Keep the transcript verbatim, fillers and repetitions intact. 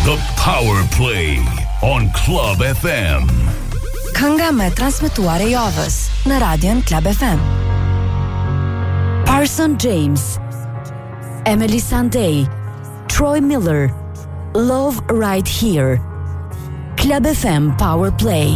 The Power Play on Club F M. Kënga me transmetuar e javës në radion Club F M. Parson James, Emily Sandé, Troy Miller, Love Right Here. Club F M Power Play.